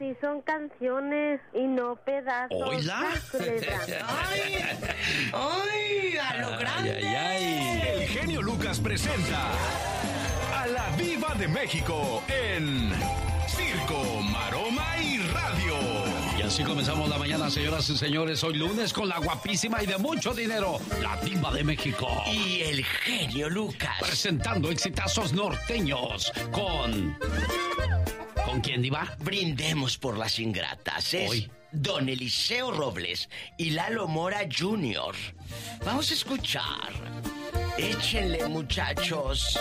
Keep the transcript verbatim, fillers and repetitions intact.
sí son canciones y no pedazos. ¡Hola! ¡Ay! ¡Ay! ¡A lo grande! Ay, ay, ay. El genio Lucas presenta a la Diva de México en Circo, Maroma y Radio. Y así comenzamos la mañana, señoras y señores. Hoy lunes con la guapísima y de mucho dinero, la Diva de México. Y el genio Lucas. Presentando exitazos norteños con... ¿Con quién, Diva? Brindemos por las ingratas. Es Hoy. Don Eliseo Robles y Lalo Mora junior Vamos a escuchar. Échenle, muchachos.